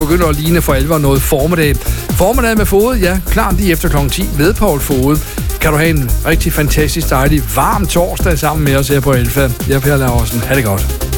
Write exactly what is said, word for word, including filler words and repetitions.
begynder at ligne for alvor noget formiddag. Formiddag med Fode, ja, klart lige efter klokken ti med Paul Fode. Kan du have en rigtig fantastisk dejlig varm torsdag sammen med os her på Alfa. Jeg er Per Laursen. Ha' det godt.